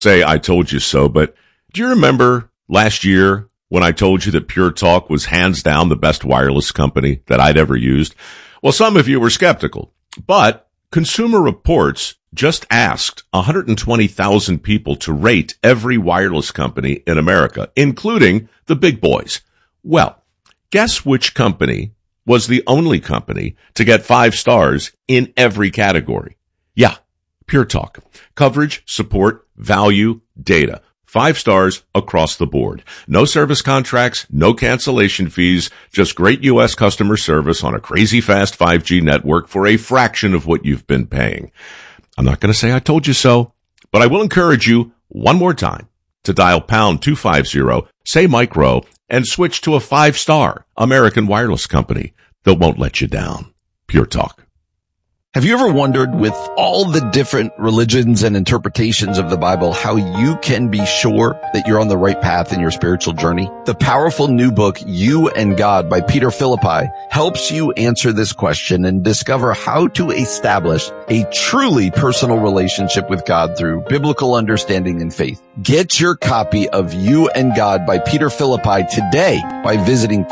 say I told you so, but do you remember last year when I told you that Pure Talk was hands down the best wireless company that I'd ever used? Well, some of you were skeptical, but Consumer Reports just asked 120,000 people to rate every wireless company in America, including the big boys. Well, guess which company was the only company to get 5 stars in every category? Yeah, Pure Talk. Coverage, support, value, data. 5 stars across the board. No service contracts, no cancellation fees, just great U.S. customer service on a crazy fast 5G network for a fraction of what you've been paying. I'm not going to say I told you so, but I will encourage you one more time to dial pound 250, say micro, and switch to a 5-star American wireless company that won't let you down. Pure Talk. Have you ever wondered, with all the different religions and interpretations of the Bible, how you can be sure that you're on the right path in your spiritual journey? The powerful new book, You and God by Peter Philippi, helps you answer this question and discover how to establish a truly personal relationship with God through biblical understanding and faith. Get your copy of You and God by Peter Philippi today by visiting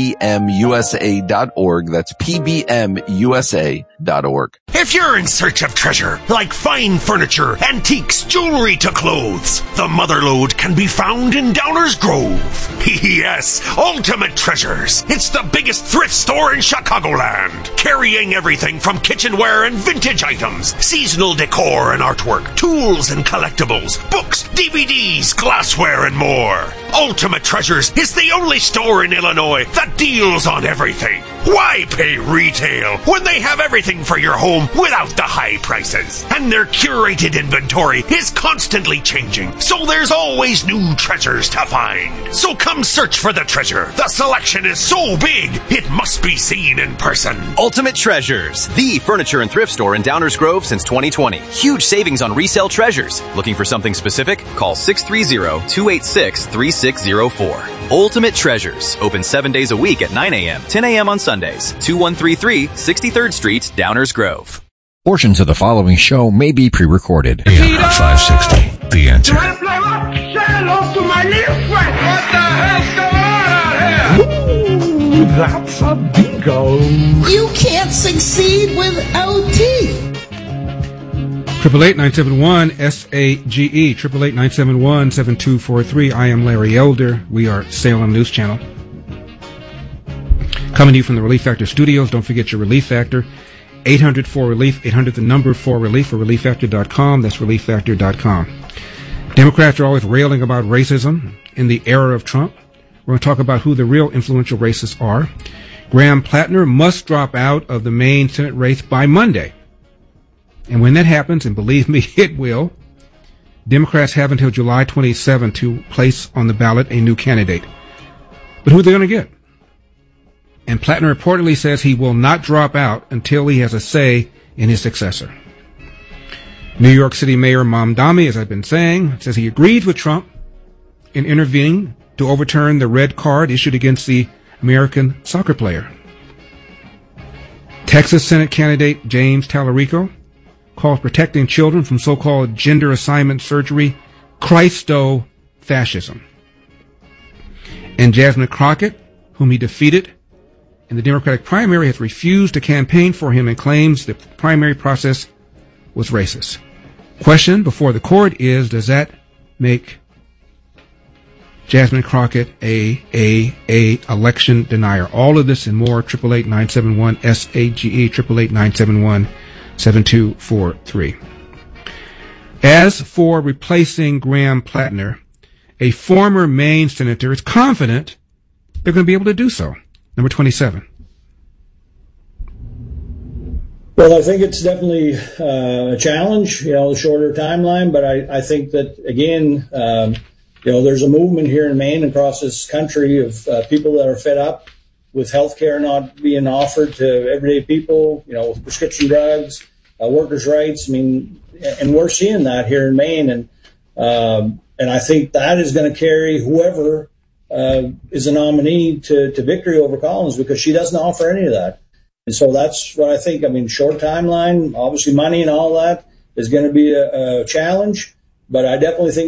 pbmusa.org. That's pbmusa.org. If you're in search of treasure, like fine furniture, antiques, jewelry to clothes, the Motherlode can be found in Downers Grove. Yes, Ultimate Treasures. It's the biggest thrift store in Chicagoland, carrying everything from kitchenware and vintage items, seasonal decor and artwork, tools and collectibles, books, DVDs, glassware, and more. Ultimate Treasures is the only store in Illinois that deals on everything. Why pay retail when they have everything for your home without the high prices? And their curated inventory is constantly changing, so there's always new treasures to find. So come search for the treasure. The selection is so big, it must be seen in person. Ultimate Treasures, the furniture and thrift store in Downers Grove since 2020. Huge savings on resale treasures. Looking for something specific? Call 630-286-3604. Ultimate Treasures, open 7 days a week at 9 a.m., 10 a.m. on Sundays. 2133 63rd Street, Downers Grove. Portions of the following show may be pre-recorded. AM 560, The Answer. You want to play what? Say hello to my little friend. What the hell's going on out here? Ooh, that's a bingo. You can't succeed without teeth. 888-971-SAGE, 888-971-7243. I am Larry Elder. We are Salem News Channel. Coming to you from the Relief Factor studios. Don't forget your Relief Factor. 800-4RELIEF, 800 the number 4RELIEF, or ReliefFactor.com. That's ReliefFactor.com. Democrats are always railing about racism in the era of Trump. We're going to talk about who the real influential racists are. Graham Plattner must drop out of the Maine Senate race by Monday. And when that happens, and believe me, it will, Democrats have until July 27 to place on the ballot a new candidate. But who are they going to get? And Plattner reportedly says he will not drop out until he has a say in his successor. New York City Mayor Mamdani, as I've been saying, says he agreed with Trump in intervening to overturn the red card issued against the American soccer player. Texas Senate candidate James Tallarico calls protecting children from so-called gender assignment surgery Christo-fascism. And Jasmine Crockett, whom he defeated in the Democratic primary, has refused to campaign for him and claims the primary process was racist. Question before the court is, does that make Jasmine Crockett a election denier? All of this and more, 888-971-SAGE, 888-971-7243. As for replacing Graham Plattner, a former Maine senator is confident they're going to be able to do so. Number 27. Well, I think it's definitely a challenge, the shorter timeline, but I think that, again, there's a movement here in Maine and across this country of people that are fed up with healthcare not being offered to everyday people, with prescription drugs, workers' rights. And we're seeing that here in Maine, and I think that is going to carry whoever is a nominee to victory over Collins, because she doesn't offer any of that. And so that's what I think. Short timeline, obviously money and all that is going to be a challenge. but I definitely think